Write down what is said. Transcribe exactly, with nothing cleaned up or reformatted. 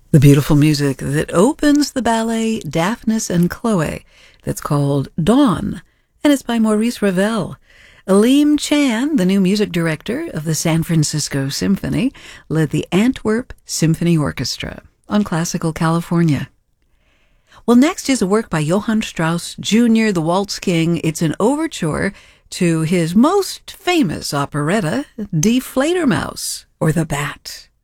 The beautiful music that opens the ballet Daphnis and Chloe that's called Dawn, and it's by Maurice Ravel. Aleem Chan, the new music director of the San Francisco Symphony, led the Antwerp Symphony Orchestra on Classical California. Well, next is a work by Johann Strauss Junior, the Waltz King. It's an overture to his most famous operetta, Die Fledermaus, or The Bat.